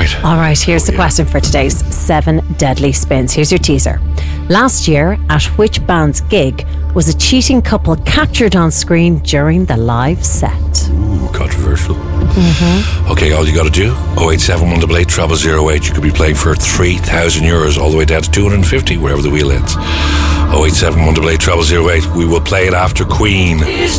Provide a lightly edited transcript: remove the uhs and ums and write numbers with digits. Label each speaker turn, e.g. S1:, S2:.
S1: right.
S2: All right, here's the question for today's 7 Deadly Spins. Here's your teaser. Last year, at which band's gig was a cheating couple captured on screen during the live set?
S1: Ooh, controversial. Okay, all you got to do, 087 188 0008. You could be playing for €3,000 all the way down to 250, wherever the wheel ends. 087 188 0008. We will play it after Queen.